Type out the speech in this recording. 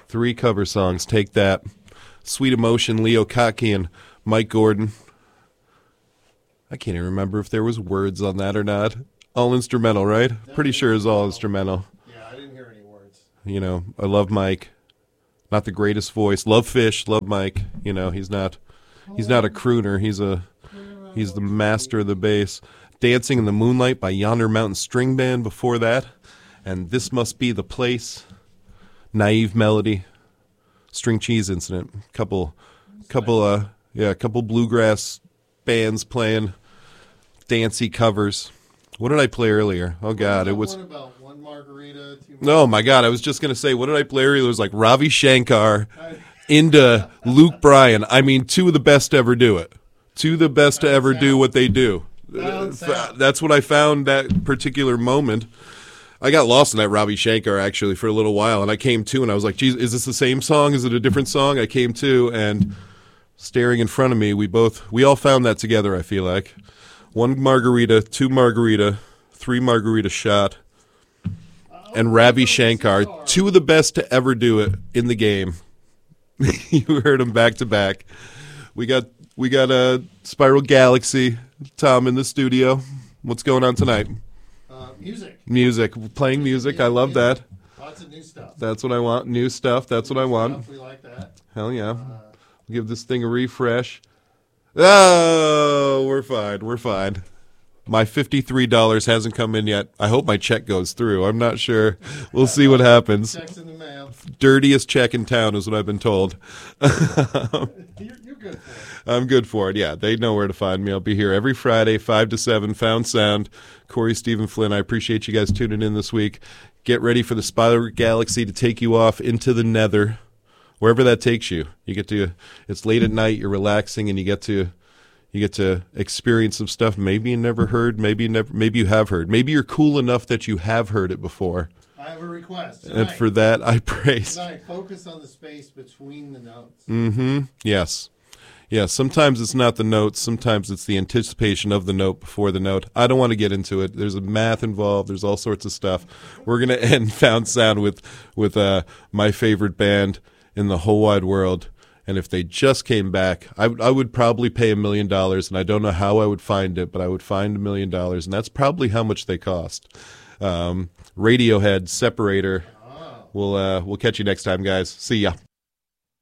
3 cover songs. Take that. Sweet Emotion, Leo Kottke and Mike Gordon. I can't even remember if there was words on that or not. All instrumental, right? No, Pretty sure it's all instrumental. Yeah, I didn't hear any words. You know, I love Mike. Not the greatest voice. Love Fish, love Mike. You know, he's not a crooner. He's the master of the bass. Dancing in the Moonlight by Yonder Mountain String Band before that. And This Must Be the Place. Naive Melody. String Cheese Incident. Couple bluegrass bands playing dancey covers. What did I play earlier? Oh God, it was one about one margarita. Oh my God, I was just gonna say, what did I play earlier? It was like Ravi Shankar into Luke Bryan. I mean, 2 of the best to ever do it. 2 of the best to ever do what they do. That's what I found that particular moment. I got lost in that Ravi Shankar actually for a little while, and I came to and I was like, geez, is this the same song? Is it a different song? I came to, and staring in front of me, we all found that together, I feel like. 1 margarita, 2 margarita, 3 margarita shot, and Ravi Shankar, 2 of the best to ever do it in the game. You heard them back to back. We got a Spiral Galaxy, Tom in the studio. What's going on tonight? Music. Playing music. I love that. Lots of new stuff. That's what I want. New stuff. That's what I want. We like that. Hell yeah. Give this thing a refresh. Oh, we're fine. My $53 hasn't come in yet. I hope my check goes through. I'm not sure. We'll see what happens. Check's in the mail. Dirtiest check in town is what I've been told. You're good for it. I'm good for it, yeah. They know where to find me. I'll be here every Friday, 5 to 7, Found Sound. Corey, Stephen Flynn, I appreciate you guys tuning in this week. Get ready for the Spiral Galaxy to take you off into the nether, wherever that takes you. It's late at night, you're relaxing, and you get to experience some stuff maybe you never heard, maybe you have heard. Maybe you're cool enough that you have heard it before. I have a request tonight. And for that, I praise. Tonight, focus on the space between the notes. Mm-hmm. Yes. Yeah, sometimes it's not the notes. Sometimes it's the anticipation of the note before the note. I don't want to get into it. There's a math involved. There's all sorts of stuff. We're going to end Found Sound with my favorite band in the whole wide world. And if they just came back, I would probably pay $1 million. And I don't know how I would find it, but I would find $1 million. And that's probably how much they cost. Radiohead, Separator. We'll catch you next time, guys. See ya.